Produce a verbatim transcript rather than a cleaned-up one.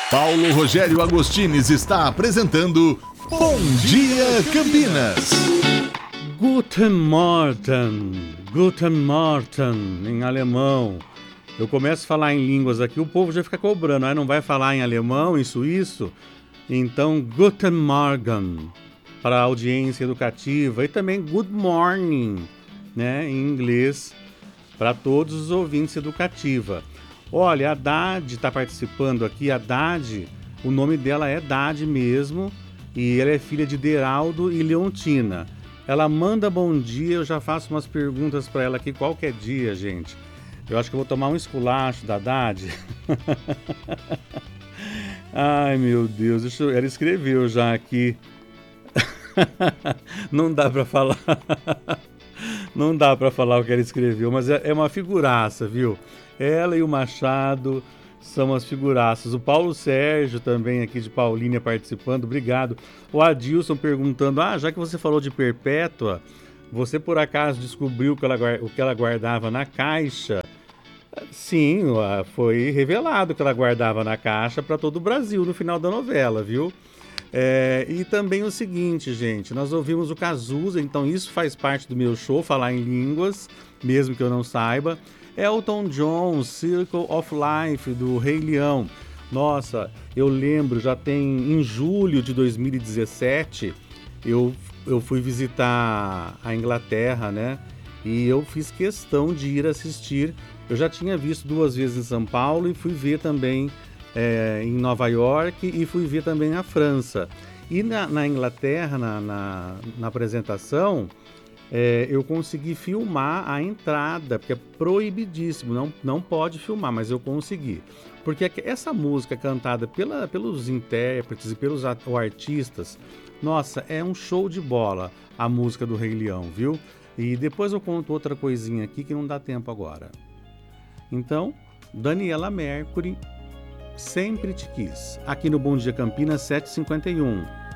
Paulo Rogério Agostines está apresentando Bom Dia Campinas. Guten Morgen, Guten Morgen, em alemão. Eu começo a falar em línguas aqui, o povo já fica cobrando, aí não vai falar em alemão, em suíço? Então, Guten Morgen, para a audiência educativa, e também Good Morning, né, em inglês, para todos os ouvintes educativa. Olha, a Dade está participando aqui, a Dade, o nome dela é Dade mesmo, e ela é filha de Deraldo e Leontina. Ela manda bom dia, eu já faço umas perguntas para ela aqui qualquer dia, gente. Eu acho que eu vou tomar um esculacho da Dade. Ai, meu Deus, deixa eu... ela escreveu já aqui. Não dá para falar. Não dá para falar o que ela escreveu, mas é uma figuraça, viu? Ela e o Machado são as figuraças. O Paulo Sérgio também aqui de Paulínia participando, obrigado. O Adilson perguntando, ah, já que você falou de Perpétua, você por acaso descobriu que ela, o que ela guardava na caixa? Sim, foi revelado que ela guardava na caixa para todo o Brasil no final da novela, viu? É, e também o seguinte, gente, nós ouvimos o Cazuza, então isso faz parte do meu show, falar em línguas, mesmo que eu não saiba. Elton John, Circle of Life, do Rei Leão. Nossa, eu lembro, já tem em julho de dois mil e dezessete, eu, eu fui visitar a Inglaterra, né? E eu fiz questão de ir assistir. Eu já tinha visto duas vezes em São Paulo e fui ver também é, em Nova York e fui ver também na França. E na, na Inglaterra, na, na, na apresentação, é, eu consegui filmar a entrada, porque é proibidíssimo, não, não pode filmar, mas eu consegui. Porque essa música cantada pela, pelos intérpretes e pelos artistas, nossa, é um show de bola a música do Rei Leão, viu? E depois eu conto outra coisinha aqui que não dá tempo agora. Então, Daniela Mercury, Sempre Te Quis, aqui no Bom Dia Campinas sete e cinquenta e um.